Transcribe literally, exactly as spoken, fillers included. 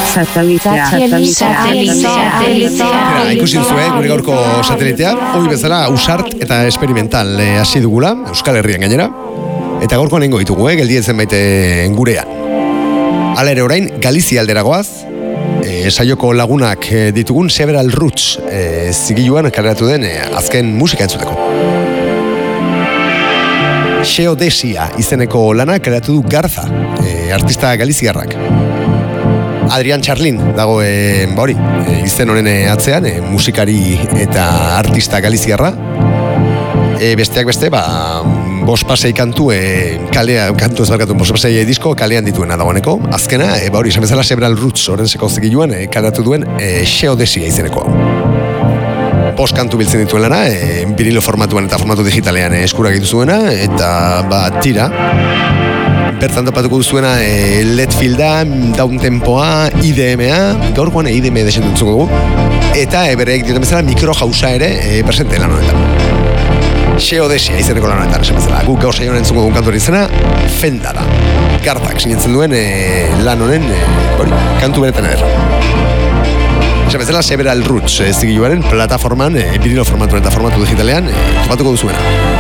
Satelitea. Ikusi duzue, gure gaurko satelitea, hori bezala ausart eta experimental hasi dugula, Euskal Herrian gainera, eta gaurko nengo ditugu, eh, geldietzen baite gurean. Hala ere orain, Galizia alderagoaz, e, saioko lagunak ditugun Several Roots e, zigiluan kaleratu den e, azken musika entzuteko. Xeodesia izeneko lana kaleratu du Garza, e, artista galiziarrak. Adrian Charlin dago e, ba hori, e, izen honen atzean, e, musikari eta artista galiziarra. E, besteak beste, ba, bost pasei kantu, e, kalea, kantu ez barkatu, bost pasei disko kalean dituena dagoeneko. Azkena, e, ba hori, esan bezala Several Roots horrenzeko zigiluan e, kaleratu duen e, Xeodesia izeneko hau. Bost kantu biltzen dituen lana, e, vinilo formatuan eta formatu digitalean e, eskura gitu zuena, eta ba, tira. Bertan topatuko duzuena e, Letfielda, Downtempoa, I D M-a, gaurkoan e, I D M desentu dutzuko dugu, eta e, bereik duten bezala mikro jauza ere e, presente lan honetan. Xeodesia izeneko lan honetan, esan bezala. Guk gaur saioan entzuko dugun kantu hori izena, Fenda da. Kartak sinetzen duen e, lan honen, e, hori, kantu beretan ederra. Esan bezala, Several Roots e, zigiluaren plataforman, e, vinilo formatuan eta formatu digitalean, e, topatuko duzuena.